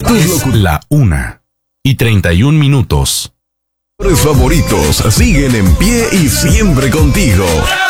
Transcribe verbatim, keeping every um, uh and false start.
Es la una y treinta y un minutos. Tus favoritos siguen en pie y siempre contigo.